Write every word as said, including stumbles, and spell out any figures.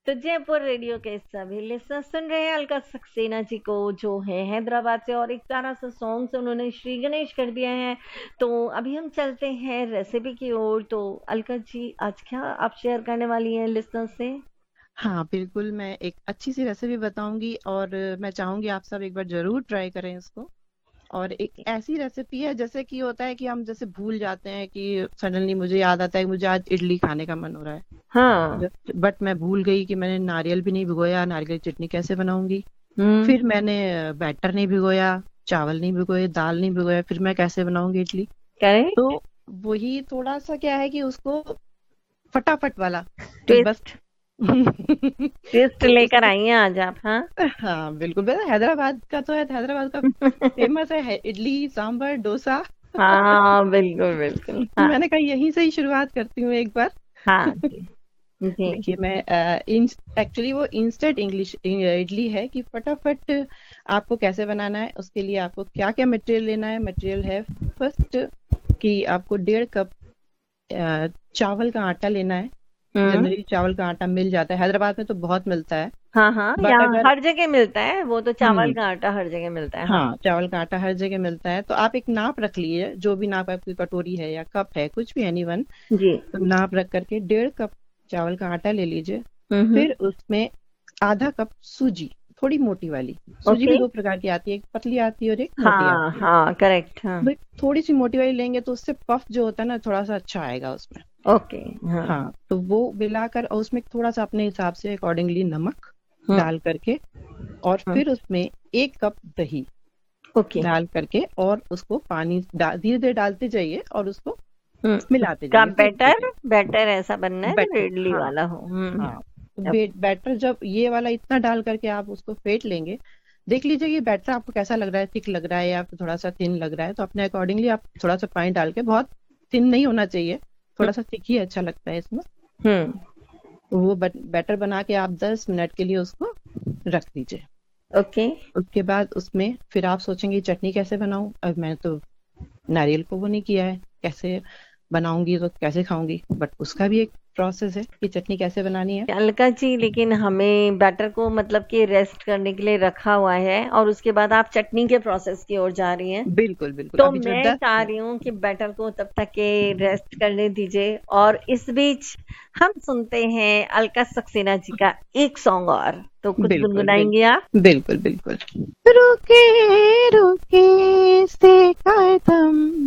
तो जयपुर रेडियो के सभी लिसनर्स सुन रहे हैं अलका सक्सेना जी को, जो है हैदराबाद से, और एक प्यारा सा सॉन्ग से उन्होंने श्री गणेश कर दिया है। तो अभी हम चलते हैं रेसिपी की ओर। तो अलका जी, आज क्या आप शेयर करने वाली हैं लिसनर्स से? हाँ बिल्कुल, मैं एक अच्छी सी रेसिपी बताऊंगी और मैं चाहूंगी आप सब एक बार जरूर ट्राई करें इसको। और एक ऐसी रेसिपी है, जैसे कि होता है कि हम जैसे भूल जाते हैं कि सडनली मुझे याद आता है कि मुझे आज इडली खाने का मन हो रहा है, हाँ। बट मैं भूल गई कि मैंने नारियल भी नहीं भिगोया, नारियल की चटनी कैसे बनाऊंगी। हम्म। फिर मैंने बैटर नहीं भिगोया, चावल नहीं भिगोए, दाल नहीं भिगोया, फिर मैं कैसे बनाऊंगी इडली। तो करेक्ट। वही थोड़ा सा क्या है कि उसको फटाफट वाला कि बस ट्विस्ट। ट्विस्ट तो लेकर उसको आई हैं आज आप, हाँ। हाँ बिल्कुल, वैसे हैदराबाद का तो है, हैदराबाद का फेमस है, है इडली सांभर डोसा। हाँ बिल्कुल बिल्कुल, हाँ। मैंने कहा यहीं से ही शुरुआत करती हूँ एक बार। हाँ जी। जी। देखिए, मैं एक्चुअली वो इंस्टेंट इंग्लिश इडली है कि फटाफट आपको कैसे बनाना है। उसके लिए आपको क्या क्या मटेरियल लेना है। मटेरियल है फर्स्ट कि आपको डेढ़ कप अ, चावल का आटा लेना है। हम्म। जनरली चावल का आटा मिल जाता है, हैदराबाद में तो बहुत मिलता है। हाँ हाँ, बट यहाँ अगर हर जगह मिलता है वो तो, चावल हम्म का आटा हर जगह मिलता है, हाँ। हाँ, चावल का आटा हर जगह मिलता है, तो आप एक नाप रख लीजिए, जो भी नाप आपकी कटोरी है या कप है, कुछ भी, एनी वन। जी। तो नाप रख करके डेढ़ कप चावल का आटा ले लीजिए। हम्म। फिर उसमें आधा कप सूजी, थोड़ी मोटी वाली। सूजी ओके। भी दो प्रकार की आती है, एक पतली आती है और एक मोटी हाँ आती है। हाँ, करेक्ट, हाँ। भाई थोड़ी सी मोटी वाली लेंगे तो उससे पफ जो होता है ना, थोड़ा सा अच्छा आएगा उसमें। ओके। हाँ। हाँ, तो वो मिलाकर और उसमें थोड़ा सा अपने हिसाब से अकॉर्डिंगली नमक हम्म। डाल करके, और हम्म। फिर उसमें एक कप दही ओके। डाल करके, और उसको पानी धीरे धीरे डालते जाइए और उसको हम्म। मिलाते का जाइए, फेंटते बैटर, जाइए। बैटर ऐसा बनना है जो बैटर, इडली हाँ। वाला हो। हम्म। हाँ, तो ओके। बे, बैटर जब ये वाला इतना डाल करके आप उसको फेंट लेंगे, देख लीजिए ये बैटर आपको कैसा लग रहा है, थिक लग रहा है या फिर थोड़ा सा थिन लग रहा है, तो अपने अकॉर्डिंगली आप थोड़ा सा पानी डाल के, बहुत थिन नहीं होना चाहिए, थोड़ा सा थिक ही अच्छा लगता है इसमें। हम्म। तो वो बैटर बना के आप दस मिनट के लिए उसको रख दीजिए। ओके। उसके बाद उसमें फिर आप सोचेंगे चटनी कैसे बनाऊं। अब मैं तो नारियल को वो नहीं किया है, कैसे बनाऊंगी तो कैसे खाऊंगी, बट उसका भी एक प्रोसेस है कि चटनी कैसे बनानी है। अलका जी, लेकिन हमें बैटर को मतलब कि रेस्ट करने के लिए रखा हुआ है, और उसके बाद आप चटनी के प्रोसेस की ओर जा रही हैं। बिल्कुल बिल्कुल, तो अभी जो मैं दस चाह मिनट रही हूँ कि बैटर को तब तक के रेस्ट करने दीजिए, और इस बीच हम सुनते हैं अलका सक्सेना जी का एक सॉन्ग और। तो कुछ बिल्कुल गुनगुनाएंगे आप? बिल्कुल बिल्कुल बिल्कुल। रुके रुके से कदम